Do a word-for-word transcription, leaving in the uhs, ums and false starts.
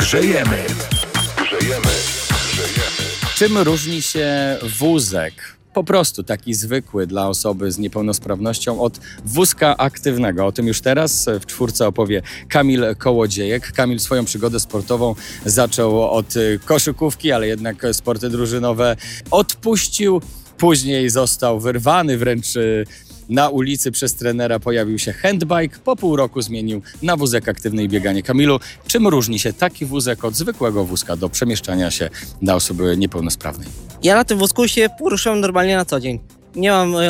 Grzejemy. Grzejemy. Grzejemy. Czym różni się wózek, po prostu taki zwykły dla osoby z niepełnosprawnością, od wózka aktywnego? O tym już teraz w czwórce opowie Kamil Kołodziejek. Kamil swoją przygodę sportową zaczął od koszykówki, ale jednak sporty drużynowe odpuścił. Później został wyrwany wręcz na ulicy przez trenera, pojawił się handbike. Po pół roku zmienił na wózek aktywny i bieganie. Kamilu, czym różni się taki wózek od zwykłego wózka do przemieszczania się dla osoby niepełnosprawnej? Ja na tym wózku się poruszam normalnie na co dzień. Nie mam